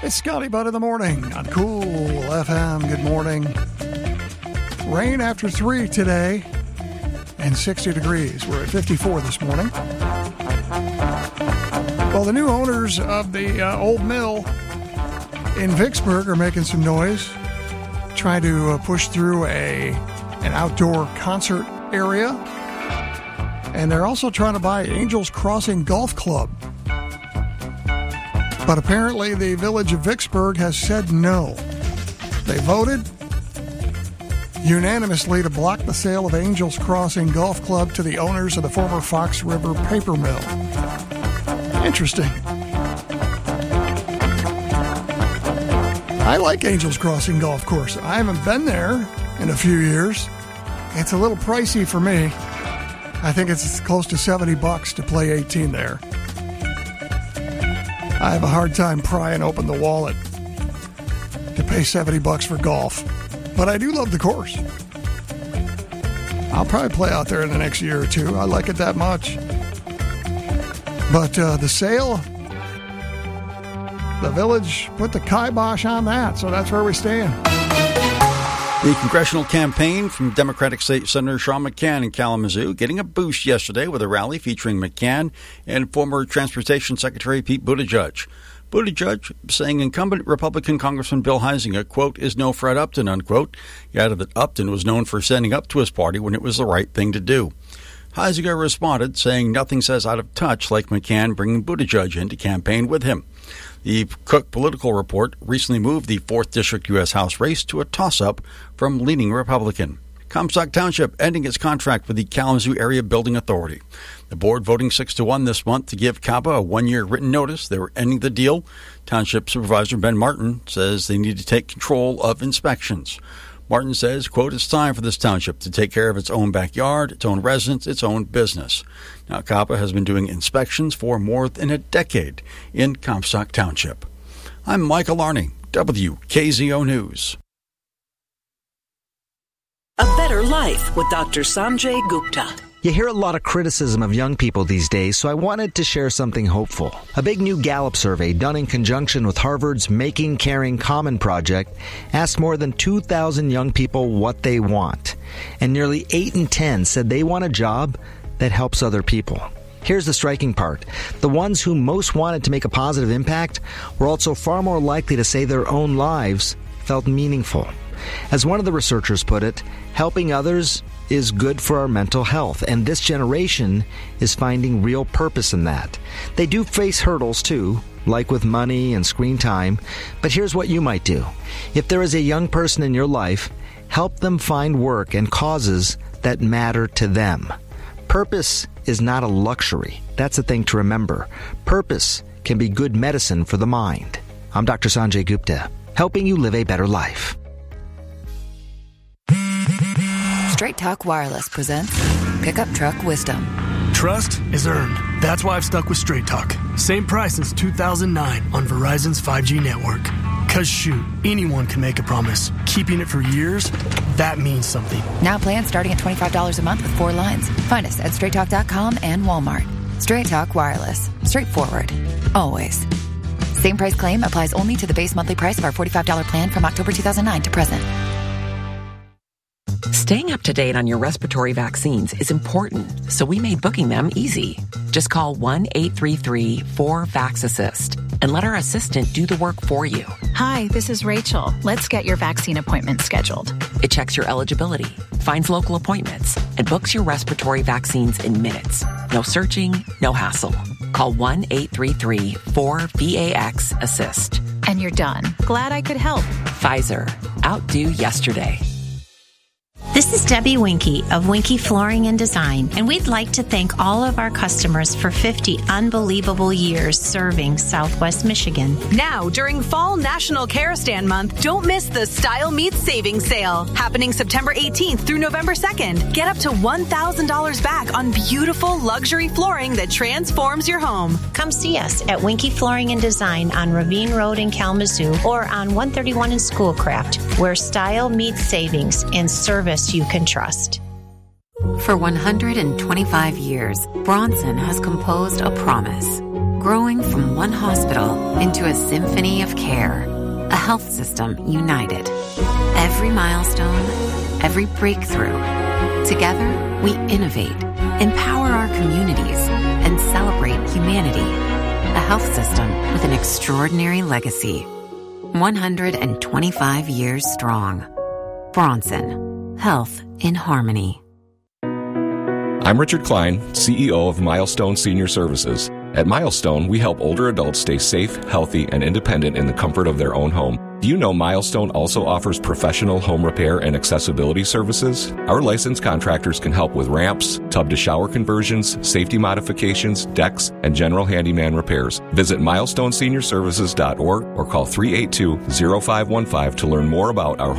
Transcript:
It's Scotty Butt in the morning on Cool FM. Good morning. Rain after 3 today and 60 degrees. We're at 54 this morning. Well, the new owners of the old mill in Vicksburg are making some noise, trying to push through an outdoor concert area. And they're also trying to buy Angels Crossing Golf Club. But apparently the village of Vicksburg has said no. They voted unanimously to block the sale of Angels Crossing Golf Club to the owners of the former Fox River paper mill. Interesting. I like Angels Crossing Golf Course. I haven't been there in a few years. It's a little pricey for me. I think it's close to $70 to play 18 there. I have a hard time prying open the wallet to pay $70 for golf. But I do love the course. I'll probably play out there in the next year or two. I like it that much. But the sale, the village put the kibosh on that, so that's where we stand. The congressional campaign from Democratic State Senator Sean McCann in Kalamazoo getting a boost yesterday with a rally featuring McCann and former Transportation Secretary Pete Buttigieg. Buttigieg saying incumbent Republican Congressman Bill Huizenga, quote, is no Fred Upton, unquote. He added that Upton was known for standing up to his party when it was the right thing to do. Huizenga responded, saying nothing says out of touch like McCann bringing Buttigieg in to campaign with him. The Cook Political Report recently moved the 4th District U.S. House race to a toss-up from leaning Republican. Comstock Township ending its contract with the Kalamazoo Area Building Authority. The board voting 6-1 this month to give CABA a 1-year written notice they were ending the deal. Township Supervisor Ben Martin says they need to take control of inspections. Martin says, quote, it's time for this township to take care of its own backyard, its own residents, its own business. Now, CAPA has been doing inspections for more than a decade in Comstock Township. I'm Michael Arney, WKZO News. A Better Life with Dr. Sanjay Gupta. You hear a lot of criticism of young people these days, so I wanted to share something hopeful. A big new Gallup survey done in conjunction with Harvard's Making Caring Common project asked more than 2,000 young people what they want. And nearly 8 in 10 said they want a job that helps other people. Here's the striking part. The ones who most wanted to make a positive impact were also far more likely to say their own lives felt meaningful. As one of the researchers put it, helping others is good for our mental health, and this generation is finding real purpose in that. They do face hurdles too, like with money and screen time, but here's what you might do. If there is a young person in your life, help them find work and causes that matter to them. Purpose is not a luxury. That's a thing to remember. Purpose can be good medicine for the mind. I'm Dr. Sanjay Gupta, helping you live a better life. Straight Talk Wireless presents Pickup Truck Wisdom. Trust is earned. That's why I've stuck with Straight Talk. Same price since 2009 on Verizon's 5G network. Cause shoot, anyone can make a promise. Keeping it for years, that means something. Now plans starting at $25 a month with 4 lines. Find us at straighttalk.com and Walmart. Straight Talk Wireless. Straightforward. Always. Same price claim applies only to the base monthly price of our $45 plan from October 2009 to present. Staying up to date on your respiratory vaccines is important, so we made booking them easy. Just call 1-833-4-VAX-ASSIST and let our assistant do the work for you. Hi, this is Rachel. Let's get your vaccine appointment scheduled. It checks your eligibility, finds local appointments, and books your respiratory vaccines in minutes. No searching, no hassle. Call 1-833-4-VAX-ASSIST. And you're done. Glad I could help. Pfizer. Outdo yesterday. This is Debbie Winkie of Winkie Flooring and Design, and we'd like to thank all of our customers for 50 unbelievable years serving Southwest Michigan. Now, during Fall National Care Stand Month, don't miss the Style Meets Savings Sale, happening September 18th through November 2nd. Get up to $1,000 back on beautiful luxury flooring that transforms your home. Come see us at Winkie Flooring and Design on Ravine Road in Kalamazoo or on 131 in Schoolcraft, where style meets savings and service you can trust. For 125 years, Bronson has composed a promise. growing from one hospital into a symphony of care, a health system united. Every milestone, every breakthrough. Together, we innovate, empower our communities, and celebrate humanity. A health system with an extraordinary legacy. 125 years strong. Bronson. Health in harmony. I'm Richard Klein, CEO of Milestone Senior Services. At Milestone, we help older adults stay safe, healthy, and independent in the comfort of their own home. Do you know Milestone also offers professional home repair and accessibility services? Our licensed contractors can help with ramps, tub-to-shower conversions, safety modifications, decks, and general handyman repairs. Visit milestoneseniorservices.org or call 382-0515 to learn more about our